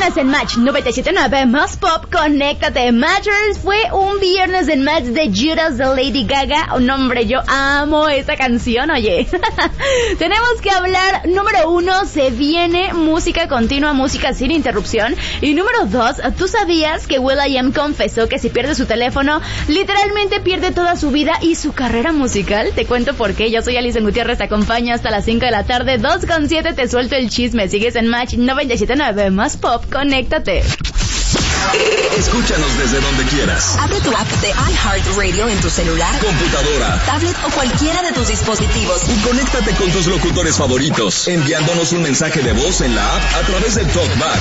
viernes en Match 97.9 Más Pop, conéctate. Matchers, fue un viernes en Match de Judas de Lady Gaga. Oh, no, hombre, yo amo esta canción, oye. Tenemos que hablar, número 1, se viene música continua, música sin interrupción. Y número 2, ¿tú sabías que will.i.am confesó que si pierde su teléfono, literalmente pierde toda su vida y su carrera musical? Te cuento por qué. Yo soy Alison Gutiérrez, te acompaño hasta las 5 de la tarde, 2:07, te suelto el chisme. Sigues en Match 97.9 Más Pop, conéctate. Escúchanos desde donde quieras. Abre tu app de iHeartRadio en tu celular, computadora, tablet o cualquiera de tus dispositivos. Y conéctate con tus locutores favoritos, enviándonos un mensaje de voz en la app a través del TalkBack